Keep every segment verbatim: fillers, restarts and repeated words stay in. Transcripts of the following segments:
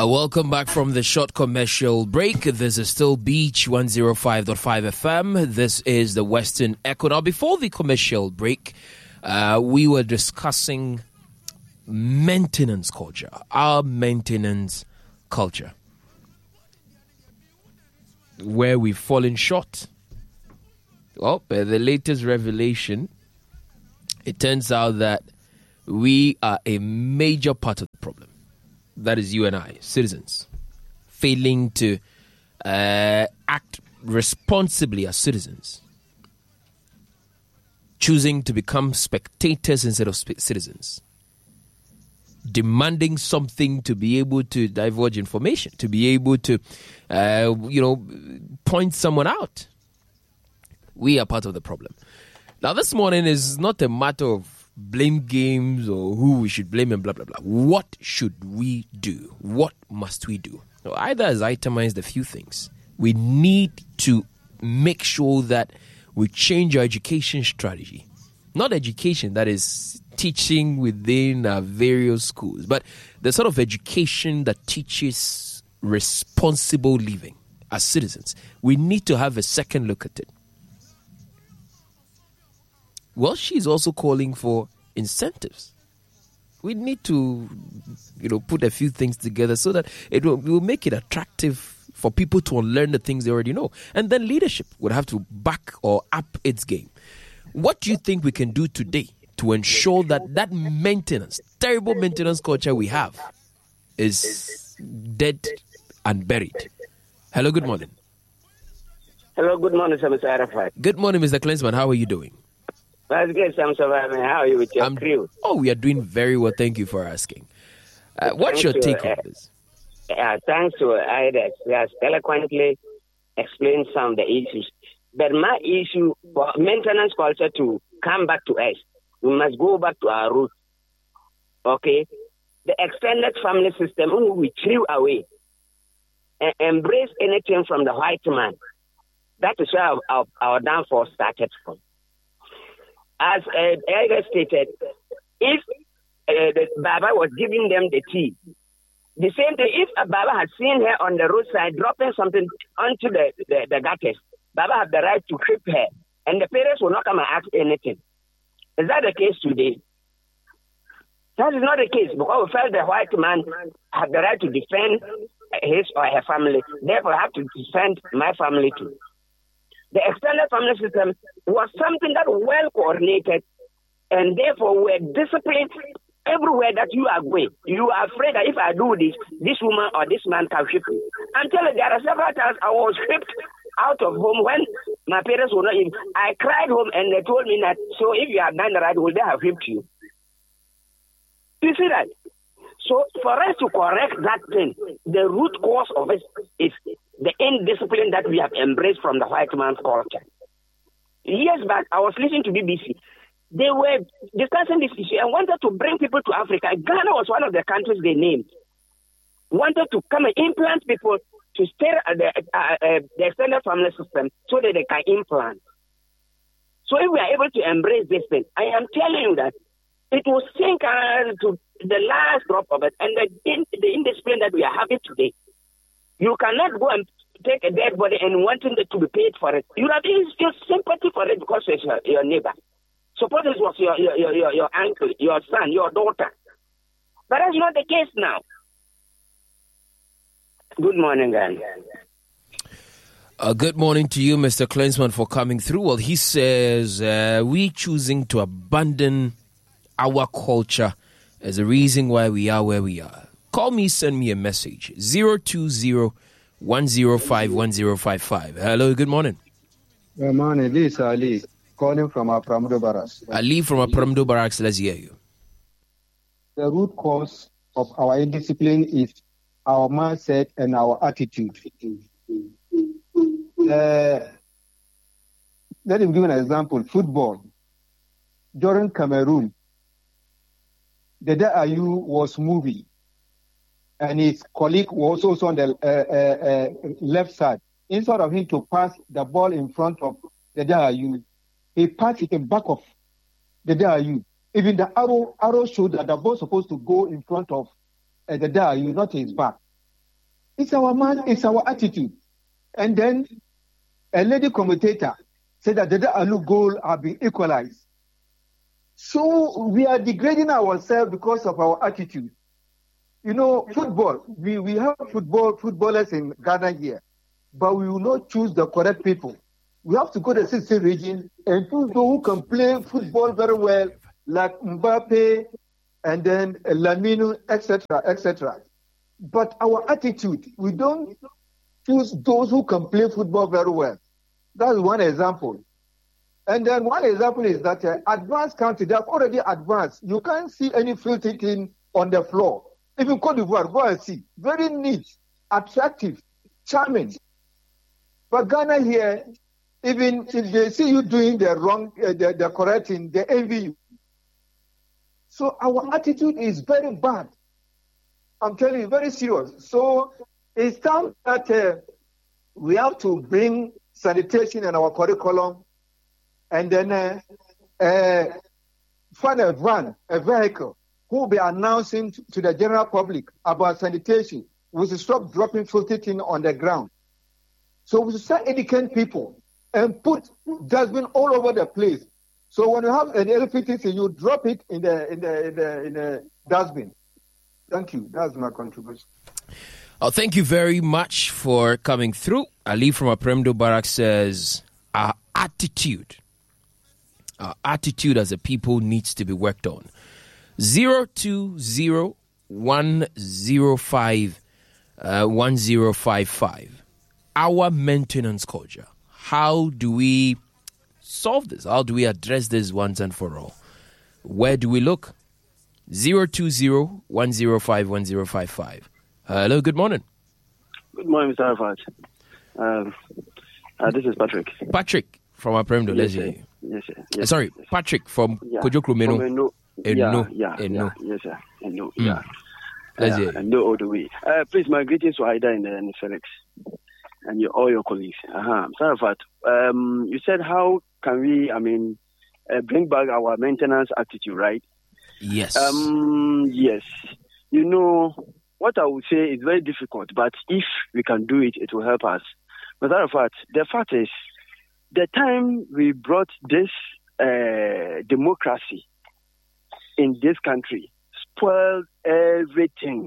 Uh, welcome back from the short commercial break. This is still Beach one oh five point five F M. This is the Western Echo. Now, before the commercial break, uh, we were discussing maintenance culture, our maintenance culture, where we've fallen short. Well, uh, the latest revelation, it turns out that we are a major part of the problem. That is you and I, citizens, failing to uh, act responsibly as citizens, choosing to become spectators instead of sp- citizens, demanding something to be able to divulge information, to be able to, uh, you know, point someone out. We are part of the problem. Now, this morning is not a matter of blame games or who we should blame and blah, blah, blah. What should we do? What must we do? Now, Ida has itemized a few things. We need to make sure that we change our education strategy. Not education that is teaching within our various schools, but the sort of education that teaches responsible living as citizens. We need to have a second look at it. Well, she's also calling for incentives. We need to, you know, put a few things together so that it will, it will make it attractive for people to learn the things they already know. And then leadership would have to back or up its game. What do you think we can do today to ensure that that maintenance, terrible maintenance culture we have is dead and buried? Hello, good morning. Hello, good morning, Sir Mister Arafat. Good morning, Mister Klinsman. How are you doing? That's good, I'm surviving. How are you with your I'm, crew? Oh, we are doing very well. Thank you for asking. Uh, what's thanks your to, take uh, on this? Uh, thanks to Ida. He has eloquently explained some of the issues. But my issue for maintenance culture to come back to us, we must go back to our roots. Okay? The extended family system, who we threw away, and embrace anything from the white man. That is where our, our, our downfall started from. As uh, Ida stated, if uh, the Baba was giving them the tea, the same thing, if a Baba had seen her on the roadside dropping something onto the, the, the gutters, Baba had the right to trip her, and the parents will not come and ask anything. Is that the case today? That is not the case, because we felt the white man had the right to defend his or her family. Therefore, I have to defend my family too. The extended family system was something that was well coordinated, and therefore we're disciplined everywhere that you are going. You are afraid that if I do this, this woman or this man can whip me. Until there are several times I was whipped out of home when my parents were not in. I cried home and they told me that, so if you have done the right, will they have whipped you? You see that? So for us to correct that thing, the root cause of it is the indiscipline that we have embraced from the white man's culture. Years back, I was listening to B B C. They were discussing this issue and wanted to bring people to Africa. Ghana was one of the countries they named. Wanted to come and implant people to stay at the, uh, uh, the extended family system so that they can implant. So if we are able to embrace this thing, I am telling you that it will sink us to the last drop of it, and the, in, the indiscipline that we are having today. You cannot go and take a dead body and wanting it to be paid for it. You have your sympathy for it because it's your, your neighbor. Suppose it was your, your, your, your uncle, your son, your daughter. But that's not the case now. Good morning, guys. Uh, good morning to you, Mister Klinsman, for coming through. Well, he says uh, we choosing to abandon our culture is the reason why we are where we are. Call me, send me a message. zero two zero, one zero five, one zero five five. Hello, good morning. Good morning. This is Ali, calling from Apramdo Barracks. Ali from Apramdo Barracks, let's hear you. The root cause of our indiscipline is our mindset and our attitude. Uh, let me give an example. Football. During Cameroon, the Ayew was moving, and his colleague was also on the uh, uh, uh, left side. Instead of him to pass the ball in front of the Ayew, he passed it in back of the Ayew. Even the arrow arrow showed that the ball was supposed to go in front of uh, the Ayew, not his back. It's our man, it's our attitude. And then a lady commentator said that the Alu goal have been equalized. So we are degrading ourselves because of our attitude. You know, football, we, we have football footballers in Ghana here, but we will not choose the correct people. We have to go to the sixteen region and choose those who can play football very well, like Mbappe and then Lamine, et cetera, et cetera. But our attitude, we don't choose those who can play football very well. That's one example. And then one example is that uh, advanced country, they have already advanced. You can't see any filthy thing on the floor. Even Cote d'Ivoire, go and see. Very neat, attractive, charming. But Ghana here, even if they see you doing the wrong, uh, the, the correct thing, they envy you. So our attitude is very bad. I'm telling you, very serious. So it's time that uh, we have to bring sanitation in our curriculum and then uh, uh, find a van, a vehicle, who will be announcing to, to the general public about sanitation. We should stop dropping filthy things on the ground. So we should start educating people and put dustbin all over the place. So when you have an filthy thing, you drop it in the in the in the, in the dustbin. Thank you. That's my contribution. Oh, thank you very much for coming through. Ali from Apremdo Barrack says, our attitude, our attitude as a people needs to be worked on. zero two zero one zero five one zero five five. Our maintenance culture. How do we solve this? How do we address this once and for all? Where do we look? zero two zero one zero five one zero five five. Hello, good morning. Good morning, Mister Arafat. Um, uh, this is Patrick. Patrick from Apremdo. Let's hear you. Yes, sir. Yes, Sorry, yes. Patrick from Yeah. Kojokro Meno. From Eno. Eno. Yeah, yeah, Eno. yeah. Yes, sir. Eno. Mm. Yeah. Let's Uh, hear you. Eno all the way. Uh, please, my greetings to Aida and, and Felix and your, all your colleagues. Uh-huh. Mister Arafat, um, you said how can we, I mean, uh, bring back our maintenance attitude, right? Yes. Um, yes. You know, what I would say is very difficult, but if we can do it, it will help us. Matter of fact, the fact is, the time we brought this uh, democracy in this country spoiled everything.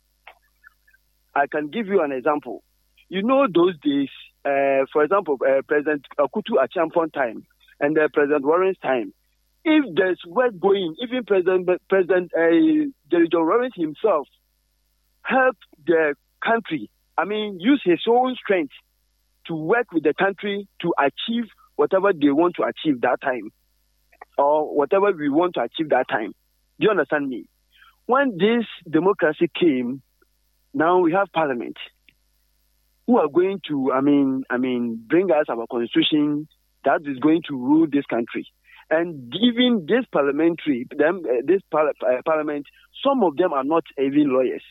I can give you an example. You know those days, uh, for example, uh, President Akutu Achampon time and uh, President Warren's time, if there's work going, even President President uh, Jerry John Lawrence himself helped the country, I mean, use his own strength to work with the country to achieve whatever they want to achieve that time, or whatever we want to achieve that time. Do you understand me? When this democracy came, now we have parliament who are going to, I mean, I mean, bring us our constitution that is going to rule this country. And even this parliamentary, them, uh, this par- uh, parliament, some of them are not even lawyers.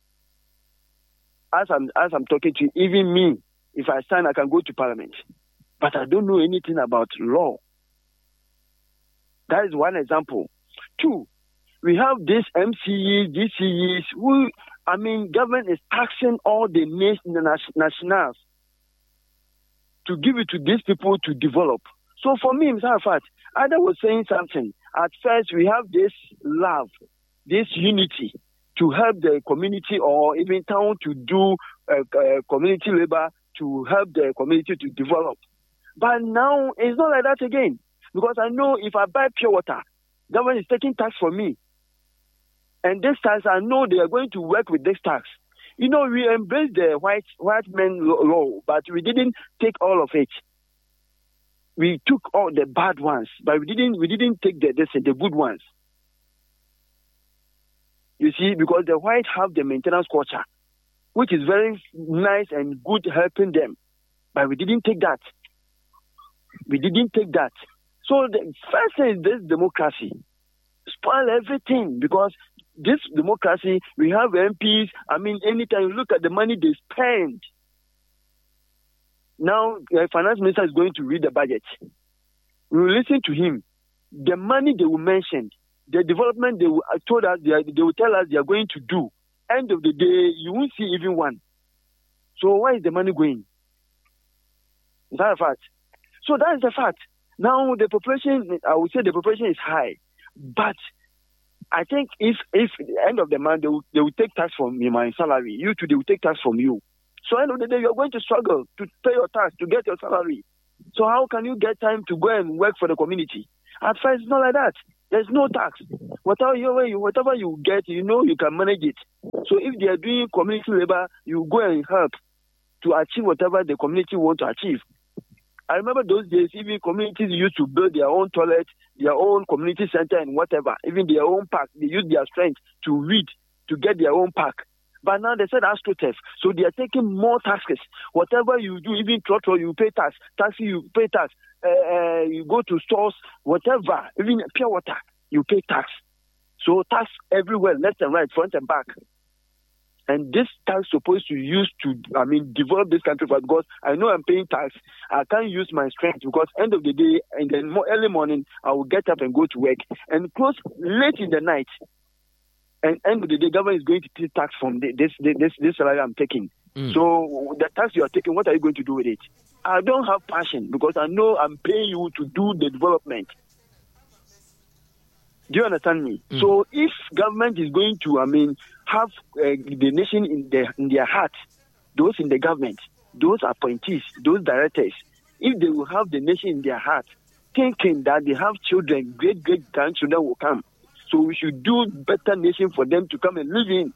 As I'm, as I'm talking to you, even me, if I stand, I can go to parliament. But I don't know anything about law. That is one example. Two, we have these M C Es, D C Es, who, I mean, government is taxing all the nationals to give it to these people to develop. So for me, Mister Arafat, Ada was saying something. At first, we have this love, this unity to help the community or even town to do uh, uh, community labor to help the community to develop. But now, it's not like that again. Because I know if I buy pure water, government is taking tax from me. And this tax, I know they are going to work with this tax. You know, we embraced the white white men law, but we didn't take all of it. We took all the bad ones, but we didn't we didn't take the the, the good ones. You see, because the white have the maintenance culture, which is very nice and good helping them. But we didn't take that. We didn't take that. So the first thing is this democracy. Spoil everything because this democracy, we have M Ps. I mean, anytime you look at the money they spend. Now, the finance minister is going to read the budget. We will listen to him. The money they will mention, the development they will, told us, they, are, they will tell us they are going to do. End of the day, you won't see even one. So where is the money going? Is that a fact? So that is the fact. Now the population, I would say the population is high, but I think if if at the end of the month they will, they will take tax from me, my salary, you too, they will take tax from you. So end of the day, you're going to struggle to pay your tax to get your salary. So how can you get time to go and work for the community? At first, it's not like that. There's no tax. Whatever you whatever you get, you know you can manage it. So if they are doing community labor, you go and help to achieve whatever the community want to achieve. I remember those days, even communities used to build their own toilet, their own community center and whatever, even their own park. They use their strength to read, to get their own park. But now they said AstroTurf. So they are taking more taxes. Whatever you do, even trotro, you pay tax. Taxi, you pay tax. Uh, uh, you go to stores, whatever, even pure water, you pay tax. So tax everywhere, left and right, front and back. And this tax supposed to use to, I mean, develop this country for, because I know I'm paying tax. I can't use my strength because end of the day, and then more early morning, I will get up and go to work and close late in the night. And end of the day, government is going to take tax from this this this, this salary I'm taking. Mm. So the tax you are taking, what are you going to do with it? I don't have passion because I know I'm paying you to do the development. Do you understand me? Mm. So if government is going to, I mean, have uh, the nation in their in their heart, those in the government, those appointees, those directors, if they will have the nation in their heart, thinking that they have children, great great grandchildren will come, so we should do better nation for them to come and live in.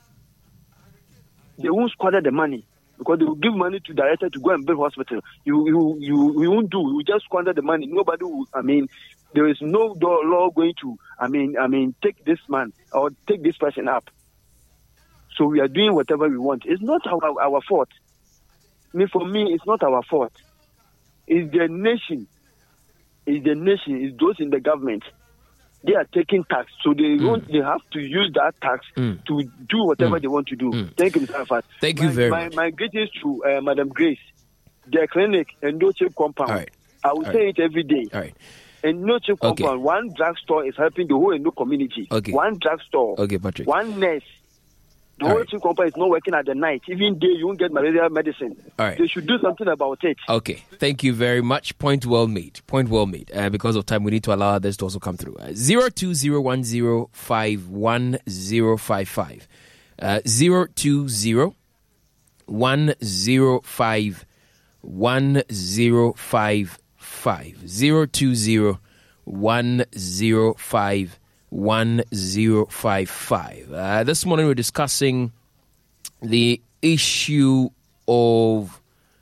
They won't squander the money because they will give money to director to go and build hospital. You you you we won't do. We will just squander the money. Nobody will. I mean, there is no law going to. I mean, I mean, take this man or take this person up. So we are doing whatever we want. It's not our our fault. I mean, for me, it's not our fault. It's the nation. It's the nation. It's those in the government. They are taking tax, so they mm. want, they have to use that tax mm. to do whatever mm. they want to do. Mm. Thank you, Mister Arafat. Thank my, you very my, much. My greetings to uh, Madam Grace. Their clinic and No Chip Compound. Right. I will All say right. it every day. All right. And No Chip Okay. Compound, one drugstore is helping the whole Endo community. Okay. One drugstore. Okay, Patrick. One nurse. The All whole right. Chip Compound is not working at the night. Even day, you won't get malaria medicine. All right. They should do something about it. Okay, thank you very much. Point well made. Point well made. Uh, because of time, we need to allow others to also come through. Uh, zero two zero one zero five one zero five five. Uh, zero two zero one zero five one zero five five. Zero two zero one zero five one zero five five. Uh, this morning we're discussing the issue of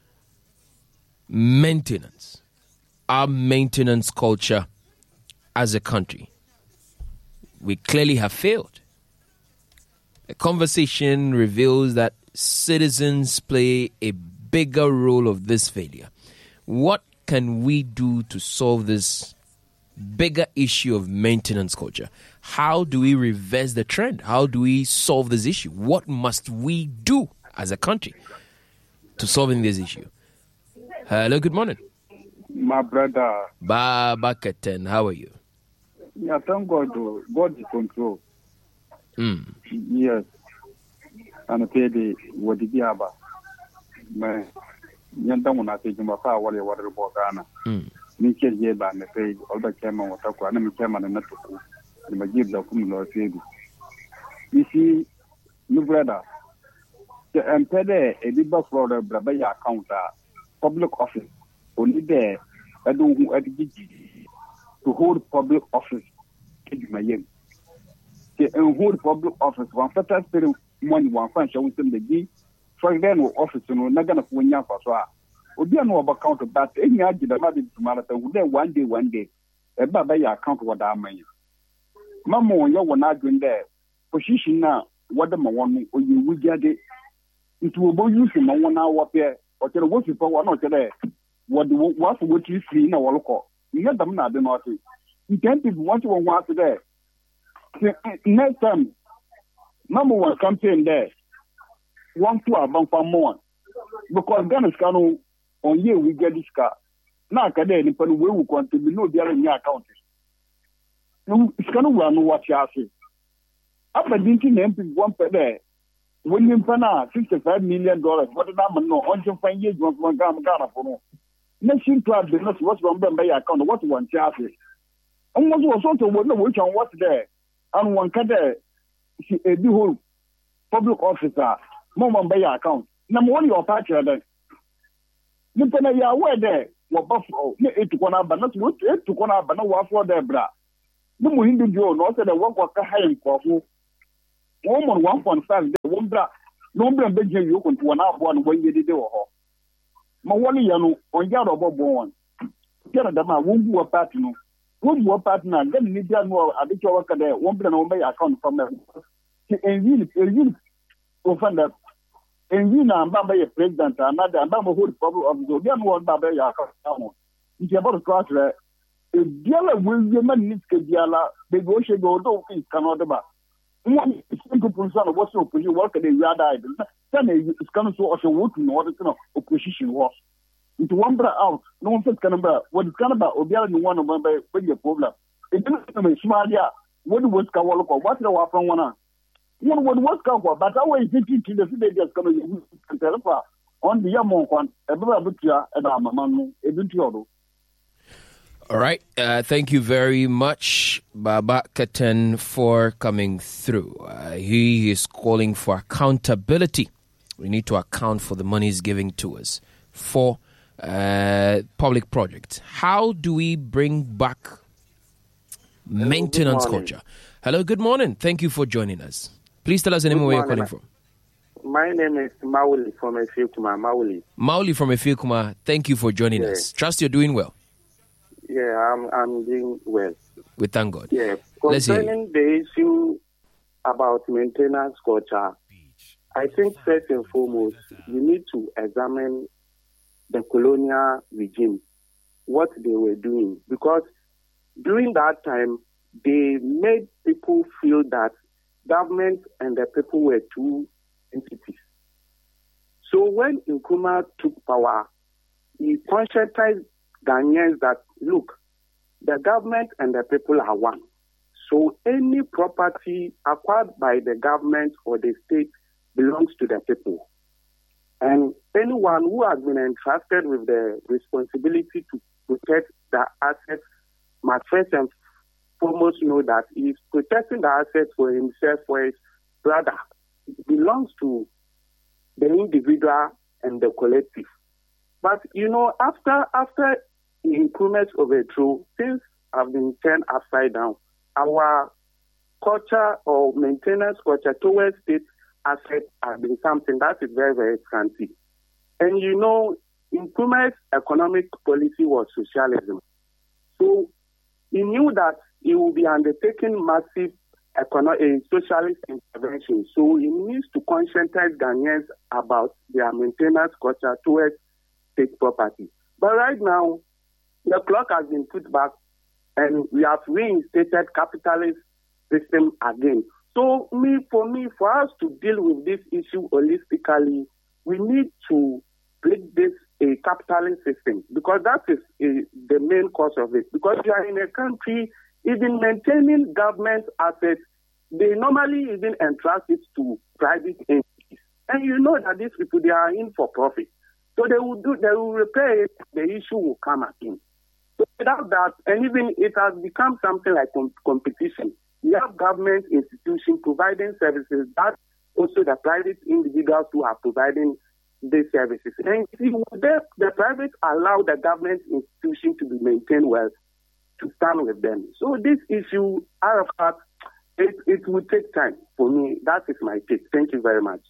maintenance, our maintenance culture as a country. We clearly have failed. The conversation reveals that citizens play a bigger role of this failure. What can we do to solve this bigger issue of maintenance culture? How do we reverse the trend? How do we solve this issue? What must we do as a country to solving this issue? Hello, good morning. My brother. Baba Keten, how are you? Yeah, thank God. God is control. Mm. Yes. And I pay the what did you have? My young one, I think my father was a water bogana. Niche Jeba and the page, all the chairman was talking, and I'm chairman and not to cook. The Majib of Kumula said, you see, no brother, the Empede, a bit of Florida, Brabaya counter, public office, only there, I don't who at to hold public office. The hold public office, one first spirit, one one function within the G, for then office, no, not gonna win ya for so. Obi anu oba count but any aji da madi tumalata would then one day one day e baba ya account what am you mamo yo wona adwen there position na wada ma wonu oyi wugade into obo use ma wona wo pe o tere wo fi po wo na o tere what what what you see na wo lokọ ihe dam na ade na o te ten people want to want to there next time mamo one campaign there one to about for more because Ghana is kind on year we get this car. Now, Kada, we will contribute no beer in your account. It's kind of run what you are saying. After thinking, M P one per day, when you find sixty-five million dollars, what did I know? On your five years, one Ghana for no. Nation club business was from by account, what one charge is. And what was also one which on what's there, and one can there, a whole public officer, moment by account. Number one, your patcher then. You can be aware there, what buffalo, it took one up, but not what it took one up, but no one for their bra. No more Hindu Joe, not that the work was a high coffee. Woman one point five, the one bra, no one big you can to one up one when you did it. Mawali Yano, on Yard of Bobon. Get a dama, won't do a partner. Won't do a partner, then need to know a bit of work there, won't be an own account from them. And really, really, offender. And you know, I'm not a president, another, I'm not a whole problem of the young one, Baba Yakon. It's about to cross there. If Diala William needs to Diala, they go should go, don't think, cannot about. One simple person of what's up with you work at the yard idol. Then it's coming to us a wood in order to know opposition was. Into one bra out, no one says can about what it's kind about or the other one of my big problem. It didn't smart, yeah. What was Kawaloko? What's the one from one? One would was Kawa, but I was thinking to the city just coming to tell on the Yamon one, a Babutia, and I'm a man, a Bintiodo. All right. Uh, thank you very much, Baba Keten, for coming through. Uh, he is calling for accountability. We need to account for the monies giving to us for uh, public projects. How do we bring back Hello, maintenance culture? Hello, good morning. Thank you for joining us. Please tell us the name of where you're calling from. My name is Mauli from Efiokuma. Mauli. Mauli from Efiokuma. Thank you for joining yeah. us. Trust you're doing well. Yeah, I'm I'm doing well. We thank God. Yeah, concerning the issue about maintenance culture, I think first and foremost, you need to examine the colonial regime, what they were doing. Because during that time, they made people feel that government and the people were two entities. So when Nkrumah took power, he conscientized Ghanaians that, look, the government and the people are one. So any property acquired by the government or the state belongs to the people. And anyone who has been entrusted with the responsibility to protect the assets must first and foremost know that he is protecting the assets for himself, for his brother. It belongs to the individual and the collective. But, you know, after after Nkrumah's overthrow, things have been turned upside down. Our culture or maintenance culture towards state assets has been something that is very, very scanty. And, you know, Nkrumah's economic policy was socialism. So he knew that he will be undertaking massive economic, uh, socialist intervention. So he needs to conscientize Ghanaians about their maintenance culture towards state property. But right now, the clock has been put back and we have reinstated capitalist system again. So me, for me, for us to deal with this issue holistically, we need to break this a capitalist system because that is a, the main cause of it. Because you are in a country, even maintaining government assets, they normally even entrust it to private entities. And you know that these people, they are in for profit. So they will do, they will repair it, the issue will come again. So without that, and even it has become something like com- competition. You have government institutions providing services that also the private individuals who are providing these services. And if the, the private allow the government institution to be maintained well, to stand with them. So this issue, Arafat, it, it will take time for me. That is my take. Thank you very much.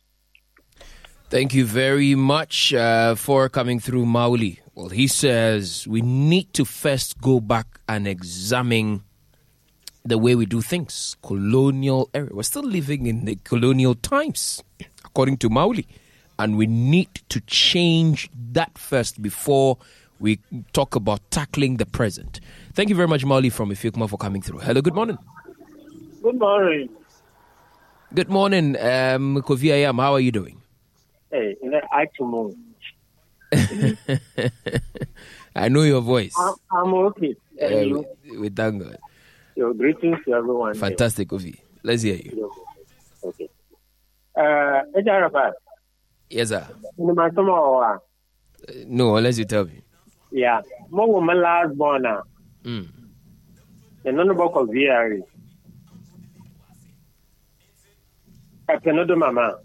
Thank you very much uh, for coming through, Mauli. Well, he says we need to first go back and examine the way we do things. Colonial era. We're still living in the colonial times, according to Mauli. And we need to change that first before we talk about tackling the present. Thank you very much, Mauli from Efiokuma, for coming through. Hello, good morning. Good morning. Good morning, um, Kofi Ayam. How are you doing? Hey, I tomorrow. I know your voice. I'm, I'm okay. Uh, we, we thank God. Your greetings to everyone. Fantastic, Kofi. Let's hear you. Okay. Uh, it's Arafat. Yes, sir. In my tomorrow. No, unless you tell me. Yeah. More woman last born now. Mm. The non-book of V R E. I cannot do mama.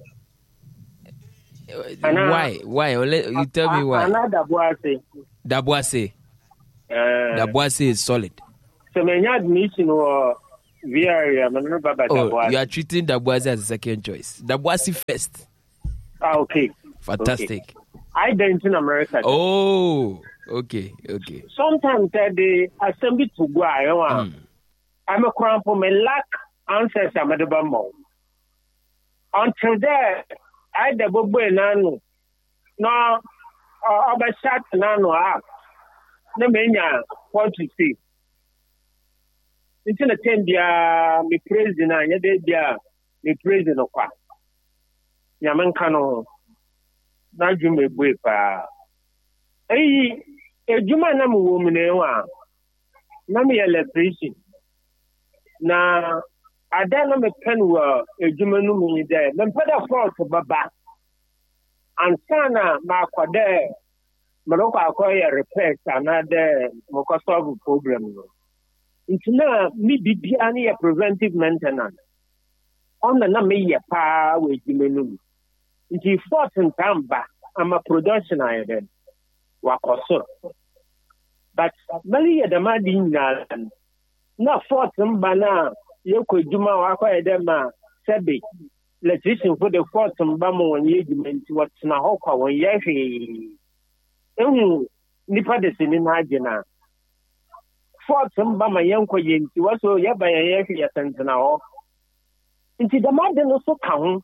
Why? Why? You tell me why. Another Dabuase. Dabuase. Dabuase is solid. So many admission or V R E. I'm not Baba Dabuase. Oh, you are treating Dabuase as a second choice. Dabuase first. Ah, okay. Fantastic. Okay. I didn't in America. Oh, okay, okay. Sometimes uh, the assembly to go. Mm. I'm a cramp for my lack answers. I'm at the bumble. Until there, I the bobo nano. No, uh, about shot nano up. No mania want to see. Until the ten dia me president and yet dia me president of what. Yaman Kano. Na jume bwe pa ei ejuma na mu wo mne wa na me electrician na ada na me pen wa ejuma no mu de me pada fault baba ansana ma kwade me ro kwa akoye repair na de mo ko solve problem no ntina mi bibia na preventive maintenance on na me ye pa we ejuma no mu. Nti fort ntamba ama production ayeden wakoso but mali ya dama din na na fort mba na yeko juma wakoyede ma sebe electrician for the fort mba mo wonye juma nti watsena hokwa wonye hwe ehu nipa de sini na agena fort mba ma yenko yenti waso yaba ye hwe ya tantena ho nti dama de no so ka ho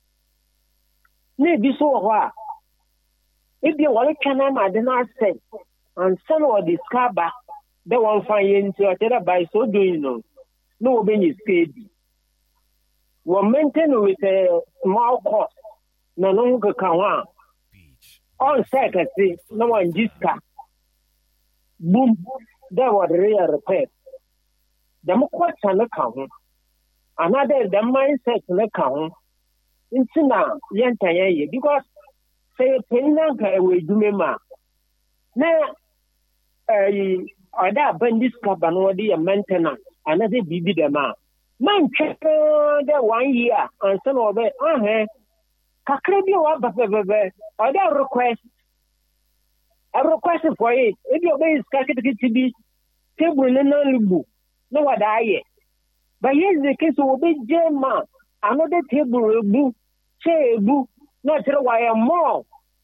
ne bi so ho e bi wale kana ma de na say and some of discover the one fine into a by so doing no no be steady we maintain with a small cost no no go kan wa on secretary no one diska boom there was real repair the mo kwata na kan ho another the mindset na kan ho intina yenta ye because say penna ka we dumema na eh oda bandis ka bano di maintenance another bibi dem a man the one year and some of it ah eh kakra bi wa ba ba ba oda request a request for it if you be skakiti tibi table na na lubu no wada ye but yes the case will be jema another table lubu chebu not why more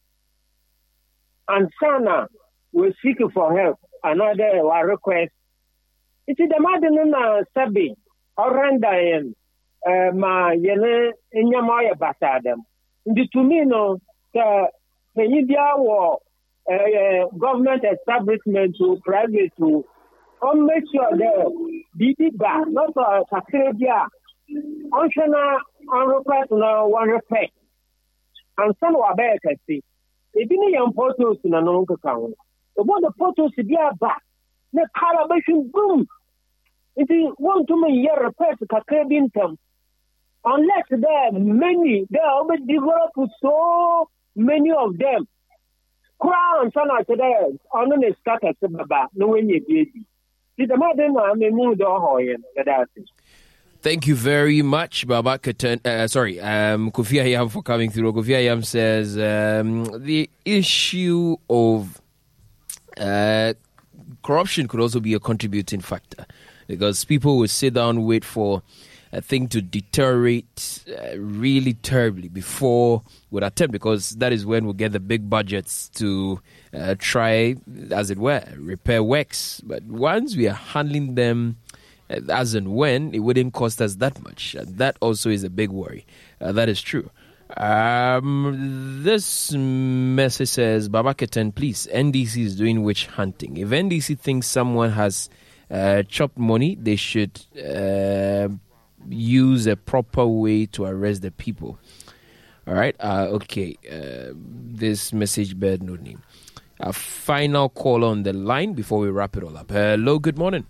and sana we seek for help another wa request it is the madden na sabi oranda en eh ma yene nyama ya basadam ndi to me no the penibia wo eh government establishment to private to on make sure that bibi ba not a sakrebia on shana on request na one respect and some wa be kasi e bi ne yan photos na no nka kan o bo the photos bi aba na calibration boom it is want to me year request ka krebintam unless there are many there are develop so many of them crown sana today on the status baba no when you baby the madam na me mu do hoye that is. Thank you very much, Baba Keten. Uh, sorry, um, Kofi Ayam for coming through. Kofi Ayam says um, the issue of uh, corruption could also be a contributing factor because people will sit down, wait for a thing to deteriorate uh, really terribly before would attempt, because that is when we get the big budgets to uh, try, as it were, repair works. But once we are handling them as and when, it wouldn't cost us that much. And that also is a big worry. Uh, that is true. Um, this message says, Baba Keten, please, N D C is doing witch hunting. If N D C thinks someone has uh, chopped money, they should uh, use a proper way to arrest the people. All right? Uh, okay. Uh, this message bears no name. A final call on the line before we wrap it all up. Hello, good morning.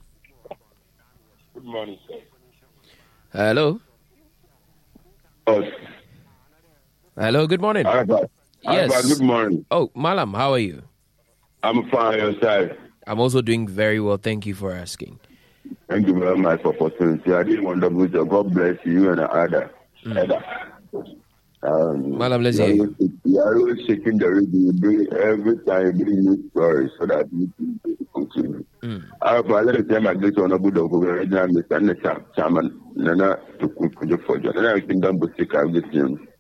Good morning, sir. Hello. Oh, Hello, good morning. Alpha. Yes. Alpha, good morning. Oh, Malam, how are you? I'm fine, yourself. I'm also doing very well. Thank you for asking. Thank you very much for the opportunity. I didn't want to put your God bless you and other. Mm. Um, Malam, let's hear you. You are always shaking the radio. You bring every time you bring new stories so that you can continue. Mm. Alpha, let us say my great honorable dog, original Mister Chairman, Nana, to cook for you. And I think I'm going to take out this thing.